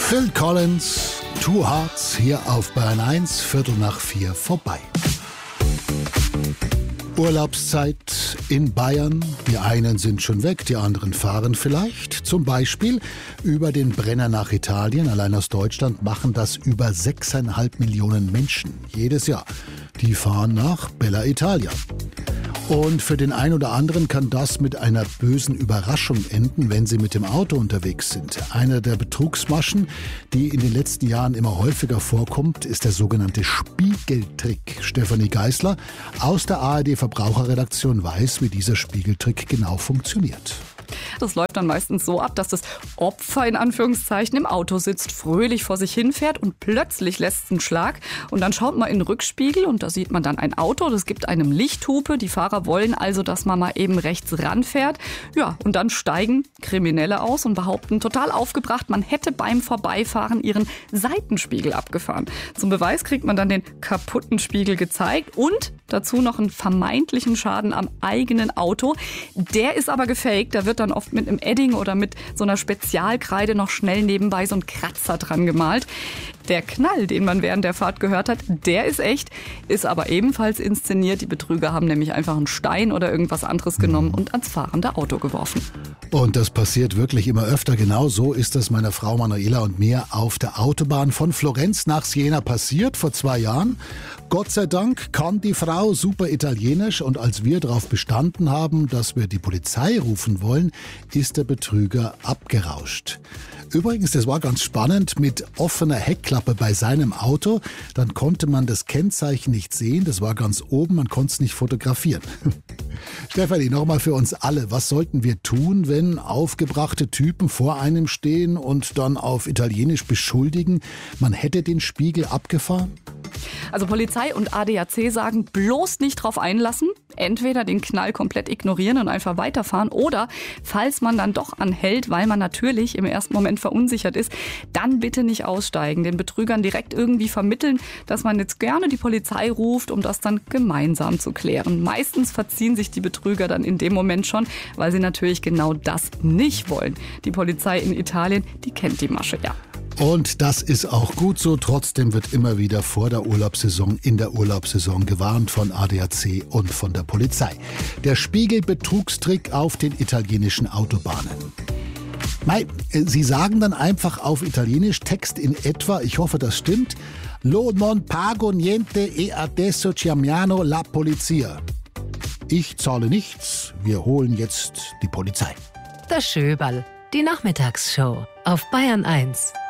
Phil Collins, Two Hearts, hier auf Bayern 1, 3:45 vorbei. Urlaubszeit in Bayern. Die einen sind schon weg, die anderen fahren vielleicht. Zum Beispiel über den Brenner nach Italien. Allein aus Deutschland machen das über 6,5 Millionen Menschen jedes Jahr. Die fahren nach Bella Italia. Und für den einen oder anderen kann das mit einer bösen Überraschung enden, wenn sie mit dem Auto unterwegs sind. Einer der Betrugsmaschen, die in den letzten Jahren immer häufiger vorkommt, ist der sogenannte Spiegeltrick. Stefanie Geisler aus der ARD-Verbraucherredaktion weiß, wie dieser Spiegeltrick genau funktioniert. Das läuft dann meistens so ab, dass das Opfer in Anführungszeichen im Auto sitzt, fröhlich vor sich hinfährt und plötzlich lässt es einen Schlag. Und dann schaut man in den Rückspiegel und da sieht man dann ein Auto, das gibt einem Lichthupe. Die Fahrer wollen also, dass man mal eben rechts ranfährt. Ja, und dann steigen Kriminelle aus und behaupten total aufgebracht, man hätte beim Vorbeifahren ihren Seitenspiegel abgefahren. Zum Beweis kriegt man dann den kaputten Spiegel gezeigt und dazu noch einen vermeintlichen Schaden am eigenen Auto. Der ist aber gefaked, da wird dann oft mit einem Edding oder mit so einer Spezialkreide noch schnell nebenbei so ein Kratzer dran gemalt. Der Knall, den man während der Fahrt gehört hat, der ist echt, ist aber ebenfalls inszeniert. Die Betrüger haben nämlich einfach einen Stein oder irgendwas anderes genommen und ans fahrende Auto geworfen. Und das passiert wirklich immer öfter. Genau so ist es meiner Frau Manuela und mir auf der Autobahn von Florenz nach Siena passiert, vor 2 Jahren. Gott sei Dank kann die Frau super Italienisch und als wir darauf bestanden haben, dass wir die Polizei rufen wollen, ist der Betrüger abgerauscht. Übrigens, das war ganz spannend, mit offener Heckklappe bei seinem Auto, dann konnte man das Kennzeichen nicht sehen, das war ganz oben, man konnte es nicht fotografieren. Stefanie, nochmal für uns alle, was sollten wir tun, wenn aufgebrachte Typen vor einem stehen und dann auf Italienisch beschuldigen, man hätte den Spiegel abgefahren? Also Polizei und ADAC sagen, bloß nicht drauf einlassen, entweder den Knall komplett ignorieren und einfach weiterfahren oder, falls man dann doch anhält, weil man natürlich im ersten Moment verunsichert ist, dann bitte nicht aussteigen, den Betrügern direkt irgendwie vermitteln, dass man jetzt gerne die Polizei ruft, um das dann gemeinsam zu klären. Meistens verziehen sich die Betrüger dann in dem Moment schon, weil sie natürlich genau das nicht wollen. Die Polizei in Italien, die kennt die Masche ja. Und das ist auch gut so. Trotzdem wird immer wieder vor der Urlaubssaison, in der Urlaubssaison gewarnt von ADAC und von der Polizei. Der Spiegelbetrugstrick auf den italienischen Autobahnen. Sie sagen dann einfach auf Italienisch Text in etwa, ich hoffe, das stimmt, Lo non pago niente e adesso chiamiamo la polizia. Ich zahle nichts, wir holen jetzt die Polizei. Das Schöberl, die Nachmittagsshow auf Bayern 1.